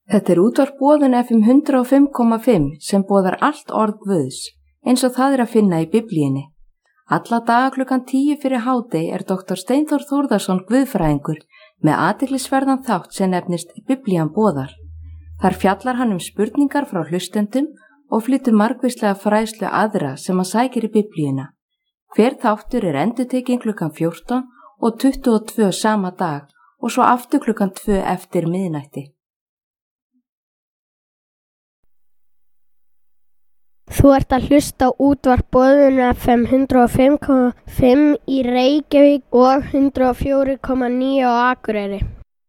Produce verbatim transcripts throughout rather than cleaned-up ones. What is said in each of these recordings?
Þetta er útvarp Boðun F M hundrað og fimm komma fimm sem boðar allt orð Guðs, eins og það er að finna í Biblíunni. Alla daga klukkan tíu fyrir hádegi er doktor Steinþór Þórðarson guðfræðingur með athyglisverðan þátt sem nefnist Biblían boðar. Þar fjallar hann um spurningar frá hlustendum og flytur margvíslega fræðslu aðra sem hann sækir í Biblíuna. Hver þáttur er endurtekinn klukkan fjórtán og tuttugu og tvö sama dag og svo aftur klukkan tvö eftir miðnætti. Þú ert að hlusta á útvarp Boðun F M hundrað og fimm komma fimm í Reykjavík og hundrað og fjögur komma níu á Akureyri.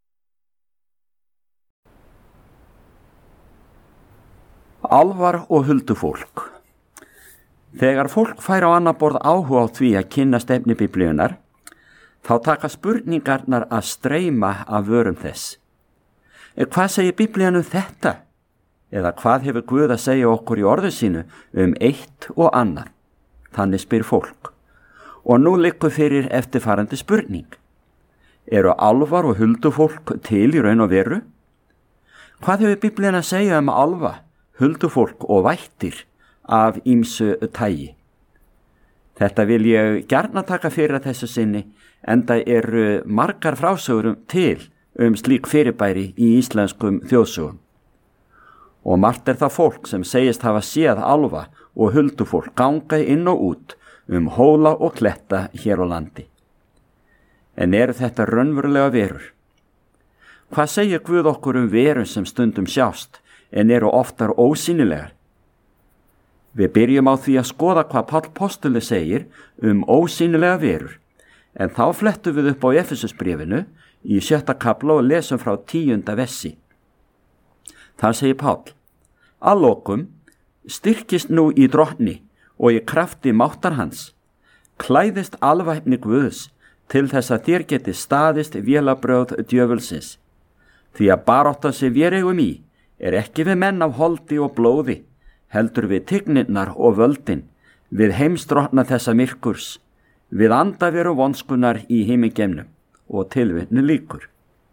Álfar og huldufólk. Þegar fólk fær á annað borð áhuga á því að kynnast efni Biblíunnar, þá taka spurningarnar að streyma af vörum þess. Hvað segir Biblían um þetta? Eða hvað hefur Guð að segja okkur í orðu sínu um eitt og annað? Þannig spyr fólk. Og nú liggur fyrir eftirfarandi spurning. Eru álfar og huldufólk til í raun og veru? Hvað hefur Biblían að segja um álfa, huldufólk og vættir af ýmsu tagi? Þetta vil ég gjarna taka fyrir að þessu sinni, enda eru margar frásögur til um slík fyrirbæri í íslenskum þjóðsögum. Og margt er það fólk sem segist hafa séð álfa og huldufólk ganga inn og út um hóla og kletta hér á landi. En eru þetta raunverulega verur? Hvað segir Guð okkur um verur sem stundum sjást en eru oftar ósýnilegar? Við byrjum á því að skoða hvað Páll postuli segir um ósýnilega verur, en þá flettum við upp á Efesusbréfinu í sjötta kafla og lesum frá tíunda vessi. Þar segir Páll: Að lokum, styrkist nú í drottni og í krafti máttar hans, klæðist alvæpni Guðs til þess að þér geti staðist vélabrögð djöfulsins. Því að barátta sem við eigum í er ekki við menn af holdi og blóði, heldur við tigninnar og völdin, við heimsdrottna þessa myrkurs, við andaveru vonskunar í himingeimnum, og tilvitnu lýkur.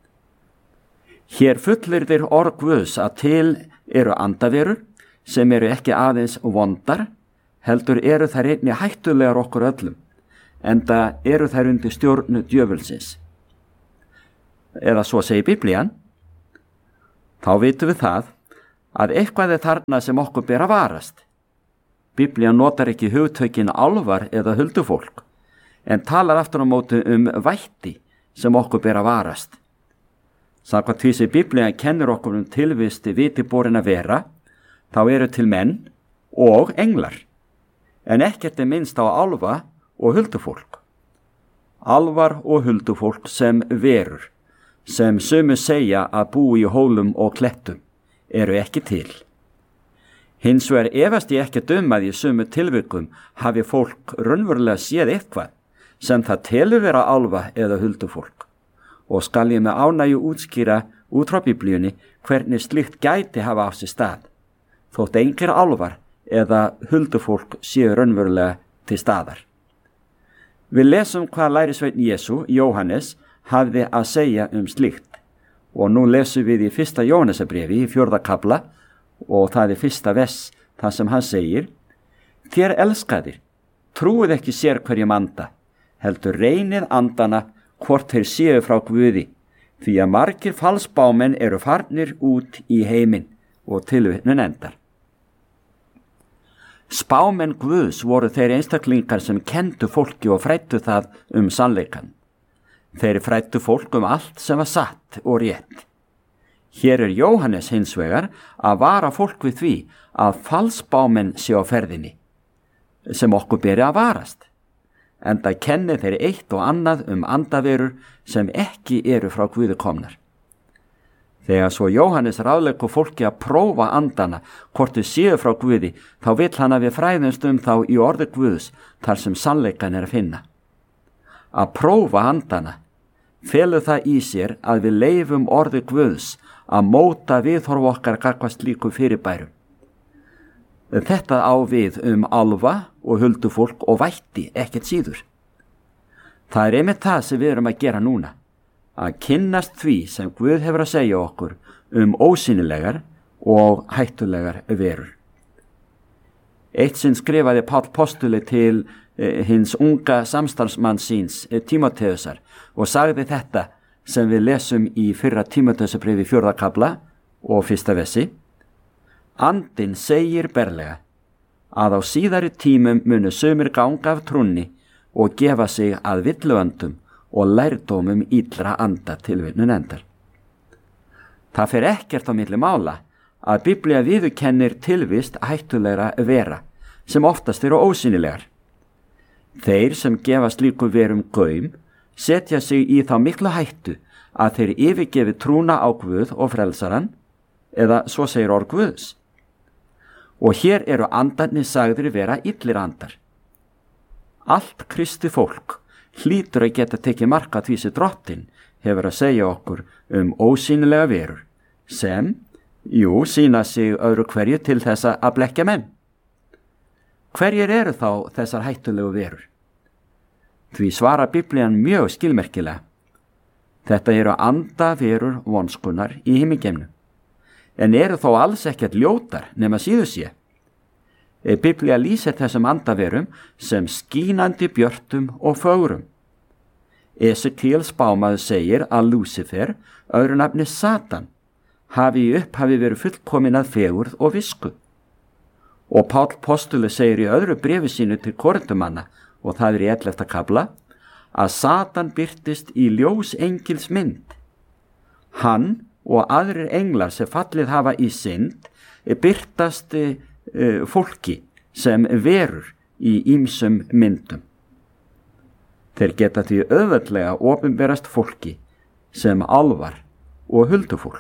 Hér fullyrðir orð Guðs að til eru andaverur sem eru ekki aðeins vondar, heldur eru þær einnig hættulegar okkur öllum, enda eru þær undir stjórnu djöfulsins. Eða svo segir Biblían. Þá vitum við það að eitthvað er þarna sem okkur ber að varast. Biblían notar ekki hugtökin álfar eða huldufólk, en talar aftur á móti um vætti sem okkur ber að varast. Samkvæmt því sem Biblían kennir okkur um tilvist vitiborinna vera, þá eru til menn og englar, en ekkert er minnst á álfa og huldufólk. Álfar og huldufólk sem verur, sem sumir segja að búi í hólum og klettum, eru ekki til. Hins vegar efast ég ekkert um að í sumu tilvikum hafi fólk raunverulega séð eitthvað sem það telur vera álfa eða huldufólk. Og skal ég með ánægju útskýra út frá Biblíunni hvernig slíkt gæti hafa á sér stað, þótt engir álfar eða huldufólk séu raunverulega til staðar. Við lesum hvað lærisveinn Jesú, Jóhannes, hafði að segja um slíkt, og nú lesum við í fyrsta Jóhannesarbréfi í fjórða kafla, og það er fyrsta vers þar sem hann segir: Þér elskaðir, trúið ekki sér hverjum anda, heldur reynið andana hvort þeir séu frá Guði, því að margir falsbámenn eru farnir út í heiminn, og tilvitnun endar. Spámenn Guðs voru þeir einstaklingar sem kendu fólki og fræddu það um sannleikan. Þeir fræddu fólk um allt sem var satt og rétt. Hér er Jóhannes hins vegar að vara fólk við því að falsbámenn séu á ferðinni, sem okkur beri að varast. Enda kenni þeir eitt og annað um andaverur sem ekki eru frá Guði komnar. Þegar svo Jóhannes ráðleggur fólki að prófa andana hvort þau séu frá Guði, þá vill hann að við fræðumst um þá í orði Guðs þar sem sannleikan er að finna. Að prófa andana felur það í sér að við leyfum orði Guðs að móta viðhorf okkar gagnvart slíkum fyrirbærum. Þetta á við um álfa og huldufólk og vætti ekkert síður. Það er einmitt það sem við erum að gera núna, að kynnast því sem Guð hefur að segja okkur um ósýnilegar og hættulegar verur. Eitt sinn skrifaði Páll postuli til eh, hins unga samstarfsmann síns eh, Tímóteusar og sagði þetta sem við lesum í fyrra Tímóteusarbréfi fjórða kafla og fyrsta vessi. Andinn segir berlega að á síðari tímum munu sumir ganga af trúnni og gefa sig að villuöndum og lærdómum illra anda tilvitnun endar. Það fer ekkert á milli mála að Biblía viðurkennir tilvist hættulegra vera sem oftast eru ósýnilegar. Þeir sem gefa slíku verum gaum setja sig í þá miklu hættu að þeir yfirgefi trúna á Guð og frelsaran, eða svo segir orð Guðs. Og hér eru andarnir sagðir vera illir andar. Allt kristi fólk hlýtur að geta tekið mark á því sem Drottinn hefur að segja okkur um ósýnilega verur sem, jú, sýna sig öðru hverju til þessa að blekkja menn. Hverjir eru þá þessar hættulegu verur? Því svara Biblían mjög skilmerkilega. Þetta eru andaverur vonskunar í himingeimnum, en eru þó alls ekkert ljótar nema síður sé. Biblía lýsir þessum andaverum sem skínandi björtum og fögrum. Esekiel spámaður segir að Lúsifer, öðru nafni Satan, hafi í upphafi verið fullkomin að fegurð og visku. Og Páll postuli segir í öðru bréfi sínu til Korintumanna, og það er í ellefta kafla, að Satan birtist í ljós engils mynd. Hann og aðrir englar sem fallið hafa í synd birtast uh, fólki sem verur í ýmsum myndum. Þeir geta því auðveldlega opinberast fólki sem álfar og huldufólk.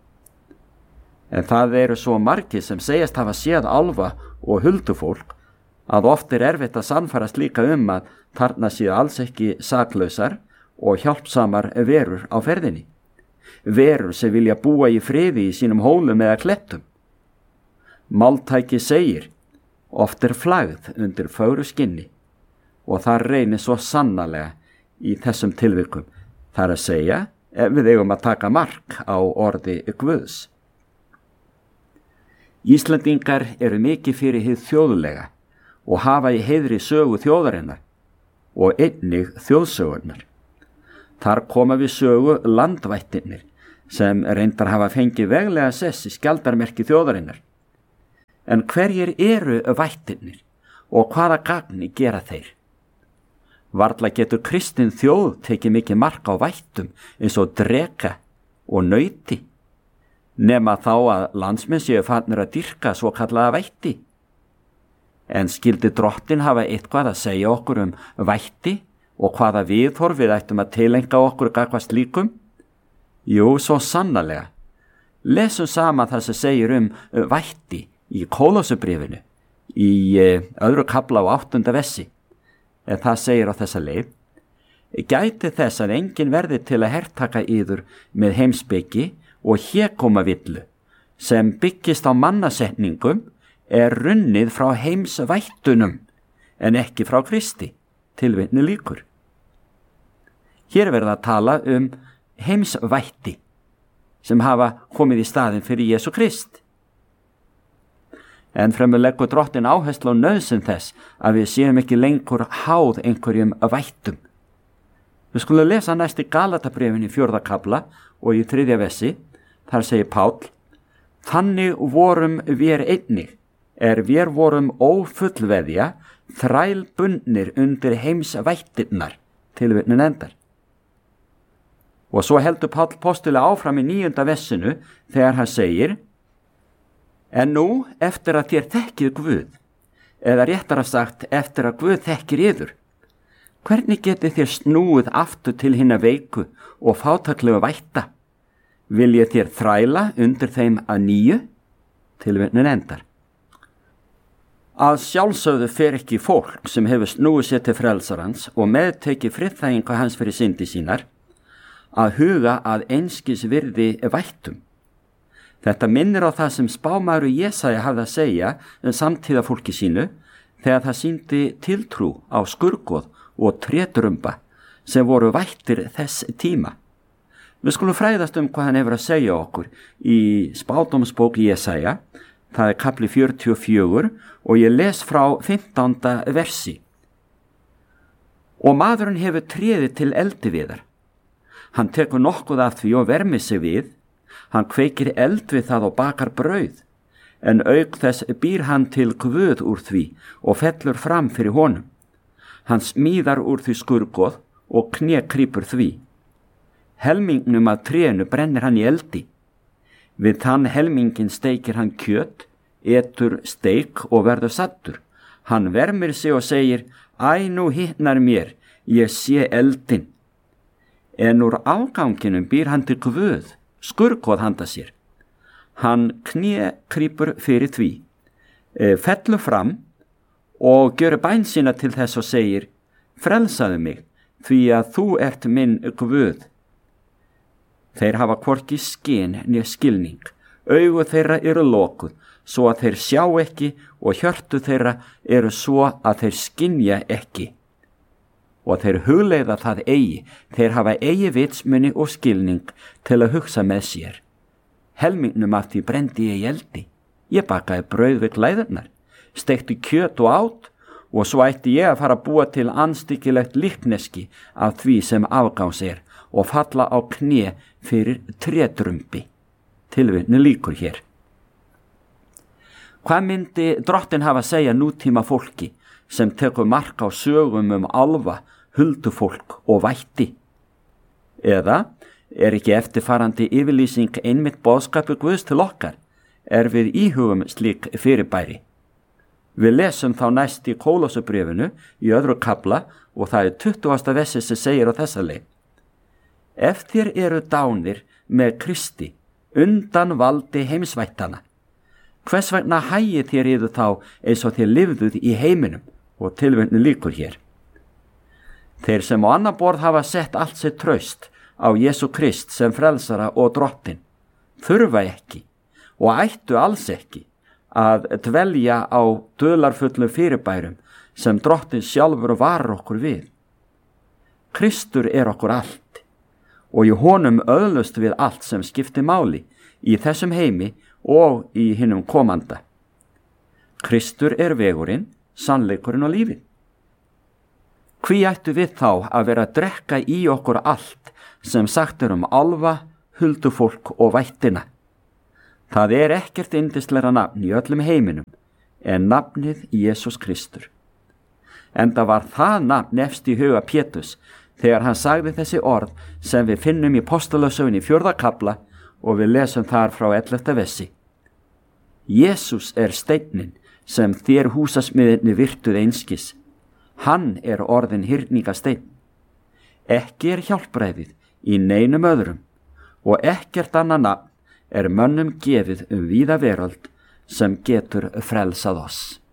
En það eru svo margir sem segjast hafa séð álfa og huldufólk að oft er erfitt að sannfærast líka um að þarna séu alls ekki saklausar og hjálpsamar verur á ferðinni. Verur sem vilja búa í friði í sínum hólum eða klettum. Máltæki segir, oft er flagð undir fögru skinni, og það reynir svo sannarlega í þessum tilvikum. Það er að segja, ef við eigum að taka mark á orði Guðs. Íslendingar eru mikið fyrir hið þjóðlega og hafa í heiðri sögu þjóðarinnar og einnig þjóðsögurnar. Þar koma við sögu landvættirnir sem reyndar hafa fengið veglega sess í skjaldarmerki þjóðarinnar. En hverjir eru vættirnir og hvaða gagni gera þeir? Varla getur kristin þjóð tekið mikið mark á vættum eins og dreka og nauti, nema þá að landsmenn séu farnir að dýrka svo kallaða vætti. En skildi Drottinn hafa eitthvað að segja okkur um vætti og hvaða viðhorf við ættum að tilenga okkur gagnvart slíkum? Jú, svo sannarlega. Lesum saman það sem segir um vætti í Kólósebréfinu í öðru kafla á áttunda vessi. En það segir á þessa leið: Gæti þess að enginn verði til að hertaka yður með heimspeki og hégóma villu, sem byggist á mannasetningum, er runnið frá heimsvættunum, en ekki frá Kristi, tilvitni lýkur. Hér verða að tala um heimsvætti, sem hafa komið í staðinn fyrir Jesú Krist. En fremur leggur Drottinn áherslu á nauðsyn þess að við séum ekki lengur háð einhverjum vættum. Við skulum lesa næst í Galatabréfinu í fjórða kafla og í þriðja vessi. Þar segir Páll: Þannig vorum við einnig, er við vorum ófullveðja, þrælbundnir undir heimsvættirnar, tilvitnun endar. Og svo heldur Páll postuli áfram í níunda vessinu þegar hann segir: En nú, eftir að þér þekkið Guð, eða réttara sagt eftir að Guð þekkir yður, hvernig getið þér snúið aftur til hinna veiku og fátæklegu vætta? Viljið þér þræla undir þeim að nýju? Tilvitnun endar. Að sjálfsögðu fer ekki fólk sem hefur snúið sér til frelsarans og meðtekið friðþægingu hans fyrir syndi sínar að huga að einskis virði vættum. Þetta minnir á það sem spámaður Jesaja hafði að segja um samtíða fólki sínu þegar það sýndi tiltrú á skurgoð og trétrumba sem voru vættir þess tíma. Við skulum fræðast um hvað hann hefur að segja okkur í spádómsbók Jesaja, það er kapli fjörutíu og fjögur og ég les frá fimmtánda versi. Og maðurinn hefur tréðið til eldiviðar. Hann tekur nokkuð af því og vermir sig við, hann kveikir eld við það og bakar brauð, en auk þess býr hann til guð úr því og fellur fram fyrir honum. Hann smíðar úr því skurgoð og kné krýpur því. Helmingnum af trénu brennir hann í eldi. Við þann helmingin steikir hann kjöt, etur steik og verður saddur. Hann vermir sig og segir, æ nú hittnar mér, ég sé eldin. En úr afganginum býr hann til guð, skurgoð handa sér. Hann kné krýpur fyrir því, e, fellur fram og gjör bæn sína til þess og segir, frelsaðu mig, því að þú ert minn guð. Þeir hafa hvorki skyn né skilning, augu þeirra eru lokuð, svo að þeir sjá ekki og hjörtu þeirra eru svo að þeir skynja ekki. Og þeir hugleiða það eigi, þeir hafa eigi vitsmuni og skilning til að hugsa með sér. Helmingnum af því brendi ég í eldi. Ég bakaði brauð við glæðurnar, steikti kjöt og át og svo ætti ég að fara að búa til andstyggilegt líkneski af því sem afgáns er og falla á kné fyrir trédrumbi. Tilvitnun lýkur hér. Hvað myndi drottin hafa að segja nútíma fólki sem tekur mark á sögum um álfa, huldufólk og vætti? Eða er ekki eftirfarandi yfirlýsing einmitt boðskapu Guðs til okkar, er við íhugum slík fyrirbæri? Við lesum þá næst í Kólosubréfinu í öðru kafla og það er tuttugasta versi sem segir á þessa leið. Ef þér eru dánir með Kristi undan valdi heimsvættana, hvers vegna hægið þér yfir þá eins og þér lifðuð í heiminum? Og tilvitnun lýkur hér. Þeir sem á annan borð hafa sett allt sitt traust á Jesú Krist sem frelsara og drottin, þurfa ekki og ættu alls ekki að dvelja á dularfullum fyrirbærum sem drottin sjálfur varar okkur við. Kristur er okkur allt og í honum öðlust við allt sem skiptir máli í þessum heimi og í hinum komanda. Kristur er vegurinn, sannleikurinn og lífið. Hví ættu við þá að vera að drekka í okkur allt sem sagt er um álfa, huldufólk og vættina? Það er ekkert yndislegra nafn í öllum heiminum en nafnið Jesús Kristur. Enda var það nafn efst í huga Péturs þegar hann sagði þessi orð sem við finnum í Postulasögunni í fjórða kafla og við lesum þar frá ellefta versi. Jesús er steinninn sem þér húsasmiðirnir virtuð einskis. Hann er orðin hyrningasteinn. Ekki er hjálpræðið í neinum öðrum og ekkert annað nafn er mönnum gefið um víða veröld sem getur frelsað oss.